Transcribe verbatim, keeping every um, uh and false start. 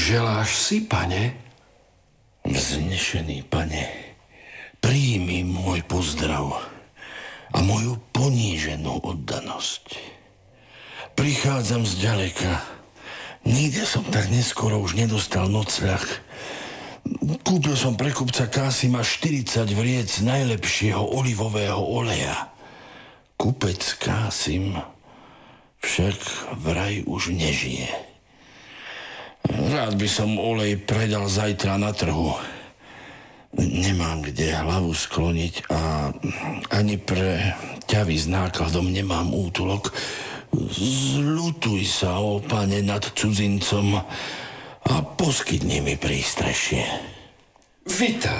Želáš si, pane? Vznešený pane, príjmi môj pozdrav a moju poníženú oddanosť. Prichádzam zďaleka. Nikde som tak neskoro už nedostal nocľah. Kúpil som pre kupca Kásima štyridsať vriec najlepšieho olivového oleja. Kupec Kásim však vraj už nežije. Rád by som olej predal zajtra na trhu. Nemám kde hlavu skloniť a ani pre ťavy s nákladom nemám útulok. Zľutuj sa, ó pane, nad cudzincom a poskytni mi prístrešie. Vítaj.